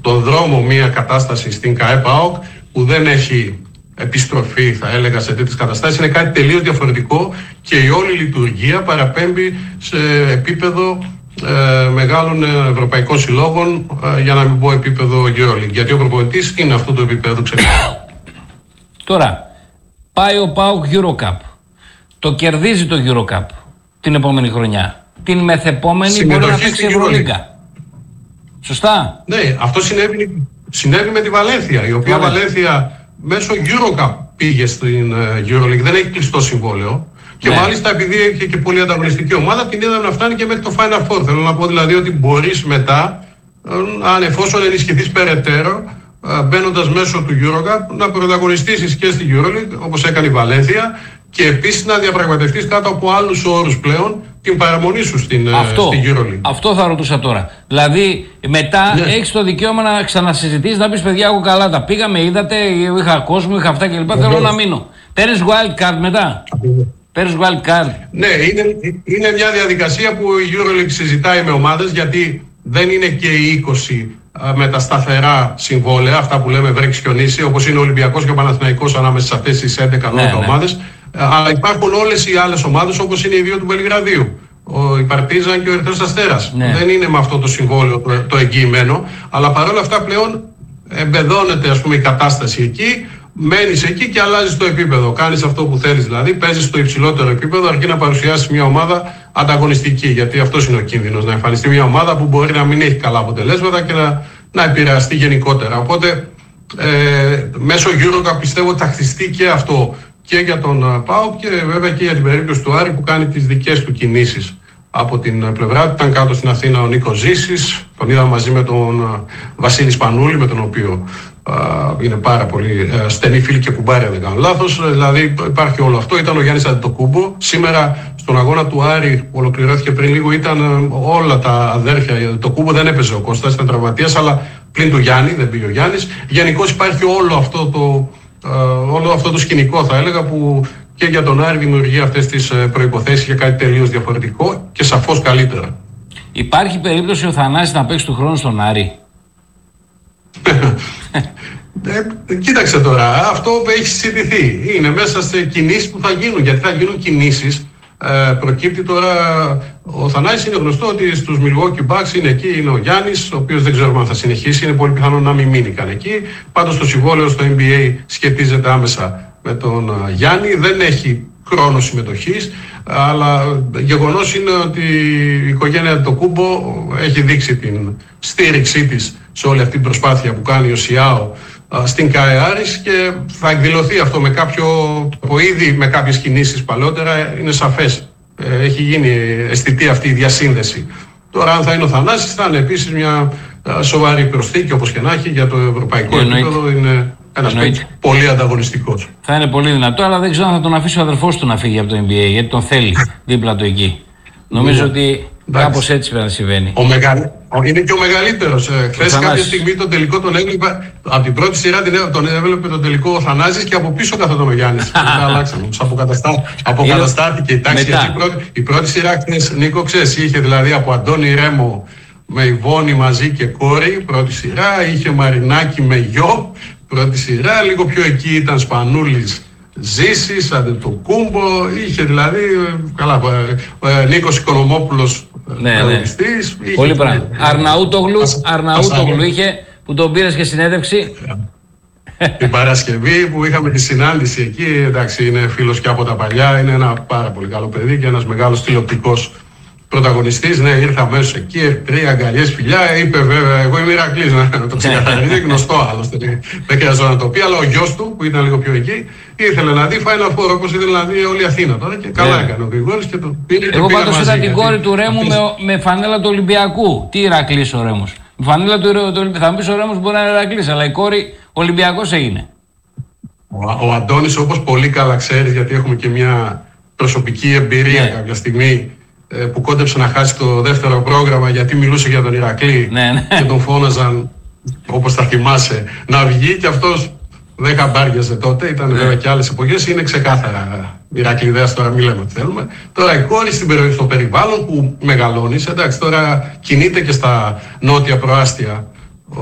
τον δρόμο μια κατάσταση στην ΚΑΕ ΠΑΟΚ που δεν έχει επιστροφή, θα έλεγα, σε τέτοιες καταστάσεις. Είναι κάτι τελείως διαφορετικό και η όλη λειτουργία παραπέμπει σε επίπεδο μεγάλων ευρωπαϊκών συλλόγων, για να μην πω επίπεδο EuroLeague. Γιατί ο προπονητής είναι αυτού του επίπεδου ξεκάθαρα. Τώρα, πάει ο ΠΑΟΚ EuroCup. Το κερδίζει το EuroCup την επόμενη χρονιά. Την μεθεπόμενη μπορεί να παίξει Ευρωλίγκα. Σωστά. Ναι, αυτό συνέβη με τη Βαλένθια, η οποία Βαλένθια μέσω EuroCup πήγε στην EuroLeague. Δεν έχει κλειστό συμβόλαιο. Και μάλιστα επειδή έχει και πολύ ανταγωνιστική ομάδα, την είδαμε να φτάνει και μέχρι το Final Four. Θέλω να πω δηλαδή ότι μπορείς μετά, αν εφόσον ενισχυθείς περαιτέρω, μπαίνοντας μέσω του EuroCup, να πρωταγωνιστήσεις και στη EuroLeague, όπως έκανε η Βαλένθια, και επίσης να διαπραγματευτείς κάτω από άλλους όρους πλέον την παραμονή σου στην EuroLeague. Αυτό θα ρωτούσα τώρα. Δηλαδή, μετά έχεις το δικαίωμα να ξανασυζητήσεις, να πεις παιδιά, εγώ καλά τα πήγαμε, είδατε, είχα κόσμο, είχα αυτά κλπ. Θέλω να μείνω. Παίρνεις wild card μετά. Παίρνεις wild card. Ναι, είναι μια διαδικασία που η EuroLeague συζητάει με ομάδες, γιατί δεν είναι και οι 20 με τα σταθερά συμβόλαια, αυτά που λέμε βρέξει χιονίσει, όπως είναι ο Ολυμπιακός και ο Παναθηναϊκός ανάμεσα σε αυτές τις 11 ομάδες. Αλλά υπάρχουν όλες οι άλλες ομάδες, όπως είναι οι δύο του Βελιγραδίου, η Παρτίζαν και ο Ερυθρός Αστέρας. Δεν είναι με αυτό το συμβόλαιο το εγγυημένο, αλλά παρόλα αυτά πλέον εμπεδώνεται, ας πούμε, η κατάσταση εκεί. Μένεις εκεί και αλλάζεις το επίπεδο. Κάνεις αυτό που θέλεις, δηλαδή παίζεις στο υψηλότερο επίπεδο, αρκεί να παρουσιάσεις μια ομάδα ανταγωνιστική. Γιατί αυτός είναι ο κίνδυνος, να εμφανιστεί μια ομάδα που μπορεί να μην έχει καλά αποτελέσματα και να επηρεαστεί γενικότερα. Οπότε μέσω EuroCup πιστεύω ότι θα χτιστεί και αυτό και για τον ΠΑΟΚ και βέβαια και για την περίπτωση του Άρη, που κάνει τις δικές του κινήσεις από την πλευρά του. Ήταν κάτω στην Αθήνα ο Νίκος Ζήσης, τον είδαμε μαζί με τον Βασίλη Σπανούλη, με τον οποίο είναι πάρα πολύ στενή φίλη και κουμπάρια, δεν κάνω λάθος. Δηλαδή υπάρχει όλο αυτό. Ήταν ο Γιάννης Αντετοκούμπο. Σήμερα στον αγώνα του Άρη, που ολοκληρώθηκε πριν λίγο, ήταν όλα τα αδέρφια. Το Κούμπο δεν έπαιζε ο Κώστας, ήταν τραυματίας, αλλά πλην του Γιάννη, δεν πήγε ο Γιάννης. Γενικώς υπάρχει όλο αυτό το σκηνικό, θα έλεγα, που και για τον Άρη δημιουργεί αυτές τις προϋποθέσεις για κάτι τελείως διαφορετικό και σαφώς καλύτερα. Υπάρχει περίπτωση ο Θανάσης να παίξει του χρόνου στον Άρη? Κοίταξε τώρα, αυτό έχει συζητηθεί. Είναι μέσα σε κινήσεις που θα γίνουν, γιατί θα γίνουν κινήσεις. Προκύπτει τώρα, ο Θανάσης είναι γνωστό ότι στους Milwaukee Bucks είναι εκεί, είναι ο Γιάννης, ο οποίος δεν ξέρουμε αν θα συνεχίσει, είναι πολύ πιθανό να μην μείνει καν εκεί. Πάντως το συμβόλαιο στο NBA σχετίζεται άμεσα με τον Γιάννη, δεν έχει χρόνο συμμετοχής, αλλά γεγονός είναι ότι η οικογένεια Αντετοκούμπο έχει δείξει την στήριξή της σε όλη αυτή την προσπάθεια που κάνει ο ΣΙΑΟ στην ΚΑΕ Άρης, και θα εκδηλωθεί αυτό με κάποιο τρόπο. Ήδη με κάποιες κινήσεις παλαιότερα είναι σαφές. Έχει γίνει αισθητή αυτή η διασύνδεση. Τώρα αν θα είναι ο Θανάσης, θα είναι επίσης μια σοβαρή προσθήκη, όπως και να έχει, για το ευρωπαϊκό επίπεδο. Είναι ένας πολύ ανταγωνιστικός. Θα είναι πολύ δυνατό, αλλά δεν ξέρω αν θα τον αφήσει ο αδερφός του να φύγει από το NBA, γιατί τον θέλει δίπλα του εκεί. Νομίζω ότι κάπως έτσι πρέπει να συμβαίνει. Είναι και ο μεγαλύτερος. Χθες κάποια στιγμή τον τελικό τον έβλεπε. Από την πρώτη σειρά τον έβλεπε τον τελικό ο Θανάσης και από πίσω καθόταν ο Γιάννης. Μετά αλλάξαμε. Αποκαταστάθηκε η τάξη. Η πρώτη σειρά χθες, Νίκο, ξέρεις, είχε δηλαδή από Αντώνη Ρέμο με Ιβόνη μαζί και κόρη. Πρώτη σειρά είχε Μαρινάκη με γιο. Πρώτη σειρά, λίγο πιο εκεί ήταν Σπανούλης, Ζήσης, Αντετοκούμπο, είχε δηλαδή, καλά, Νίκος Οικονομόπουλος, τραγουδιστής. Πολύ πράγμα. Αρναούτογλου είχε, που τον πήρες και συνέντευξη. Την Παρασκευή που είχαμε τη συνάντηση εκεί, εντάξει, είναι φίλος και από τα παλιά, είναι ένα πάρα πολύ καλό παιδί και ένας μεγάλος τηλεοπτικός πρωταγωνιστής. Ναι, ήρθα αμέσως εκεί, 3 αγκαλιές, φιλιά. Είπε βέβαια, εγώ είμαι Ηρακλής, να το ξεκαθαρίζει, γνωστό άλλωστε. Δεν χρειαζόταν να το πει, αλλά ο γιος του, που ήταν λίγο πιο εκεί, ήθελε να δει Final Four, όπως ήθελε να δει όλη η Αθήνα τώρα, και καλά έκανε ο Γρηγόρης και το πήρε. Εγώ πάντως είδα την κόρη του Ρέμου με φανέλα του Ολυμπιακού. Τι Ηρακλής ο Ρέμος? Με φανέλα του Ολυμπιακού. Θα μου πεις ο Ρέμος μπορεί να είναι Ηρακλής, αλλά η κόρη Ολυμπιακός έγινε. Ο Αντώνης, όπως πολύ καλά ξέρεις, γιατί έχουμε και μια προσωπική εμπειρία κάποια στιγμή, που κόντεψε να χάσει το δεύτερο πρόγραμμα γιατί μιλούσε για τον Ηρακλή και τον φώναζαν, όπως θα θυμάσαι, να βγει, και αυτός δεν χαμπάριαζε τότε, ήταν βέβαια και άλλες εποχές, είναι ξεκάθαρα Ηρακληδέας, τώρα μιλάμε ότι θέλουμε. Τώρα η κόρη στο περιβάλλον που μεγαλώνεις, εντάξει, τώρα κινείται και στα νότια προάστια